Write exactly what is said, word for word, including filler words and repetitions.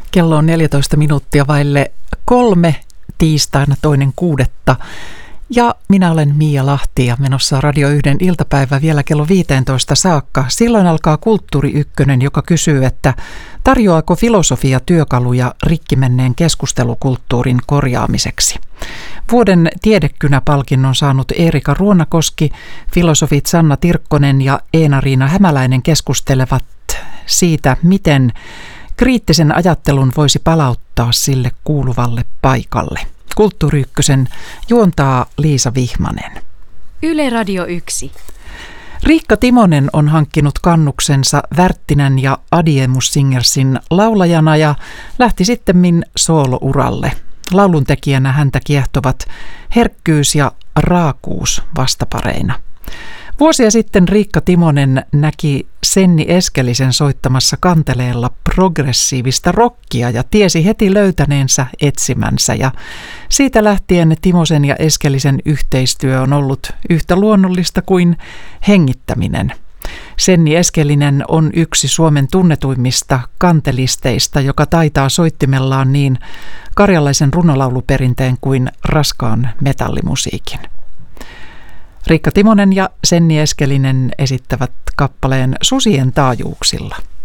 Kello on neljätoista minuuttia vaille kolme tiistaina toinen kuudetta. Ja minä olen Miia Lahti ja menossa Radio yhden iltapäivä vielä kello viisitoista saakka. Silloin alkaa Kulttuuri Ykkönen, joka kysyy, että tarjoaako filosofia työkaluja rikkimenneen keskustelukulttuurin korjaamiseksi. Vuoden tiedekynäpalkinnon saanut Eerika Ruonakoski, filosofit Sanna Tirkkonen ja Eena-Riina Hämäläinen keskustelevat siitä, miten kriittisen ajattelun voisi palauttaa sille kuuluvalle paikalle. Kulttuuri Ykkösen juontaa Liisa Vihmanen. Yle Radio yksi. Riikka Timonen on hankkinut kannuksensa Wärttinän ja Adiemus Singersin laulajana ja lähti sittemmin soolouralle. Lauluntekijänä häntä kiehtovat herkkyys ja raakuus vastapareina. Vuosia sitten Riikka Timonen näki Senni Eskelisen soittamassa kanteleella progressiivista rockia ja tiesi heti löytäneensä etsimänsä. Ja siitä lähtien Timosen ja Eskelisen yhteistyö on ollut yhtä luonnollista kuin hengittäminen. Senni Eskelinen on yksi Suomen tunnetuimmista kantelisteista, joka taitaa soittimellaan niin karjalaisen runolauluperinteen kuin raskaan metallimusiikin. Riikka Timonen ja Senni Eskelinen esittävät kappaleen Susien taajuuksilla.